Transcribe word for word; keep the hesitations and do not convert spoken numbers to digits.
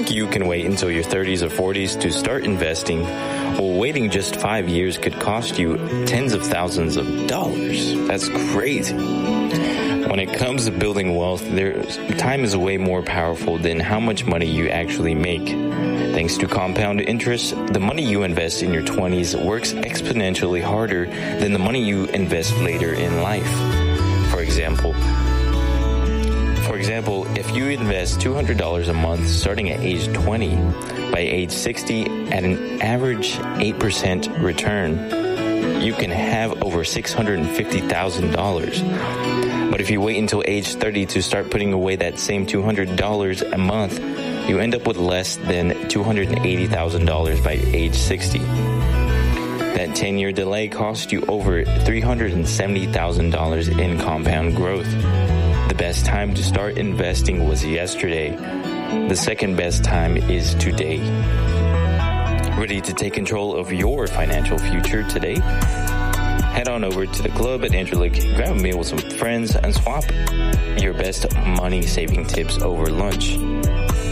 think you can wait until your thirties or forties to start investing? Well, waiting just five years could cost you tens of thousands of dollars. That's crazy. When it comes to building wealth, there's, time is way more powerful than how much money you actually make. Thanks to compound interest, the money you invest in your twenties works exponentially harder than the money you invest later in life. For example, For example, if you invest two hundred dollars a month starting at age twenty, by age sixty, at an average eight percent return, you can have over six hundred fifty thousand dollars. But if you wait until age thirty to start putting away that same two hundred dollars a month, you end up with less than two hundred eighty thousand dollars by age sixty. That ten-year delay cost you over three hundred seventy thousand dollars in compound growth. The best time to start investing was yesterday. The second best time is today. Ready to take control of your financial future today? Head on over to the club at Interlick, grab a meal with some friends, and swap your best money-saving tips over lunch.